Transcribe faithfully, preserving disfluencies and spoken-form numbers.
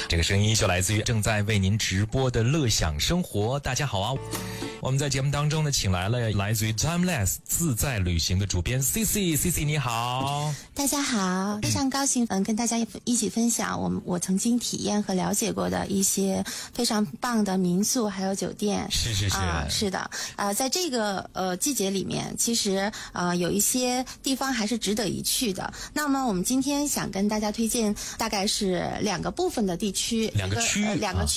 这个声音就来自于正在为您直播的乐享生活。大家好啊，我们在节目当中呢，请来了来自于 Timeless 自在旅行的主编 C C，C C 你好。 大家好，非常高兴嗯跟大家一起分享我们我曾经体验和了解过的一些非常棒的民宿还有酒店。 是是是、 啊、是的呃在这个呃季节里面，其实呃有一些地方还是值得一去的。那么我们今天想跟大家推荐大概是两个部分的地区， 两个区域、 呃、两个区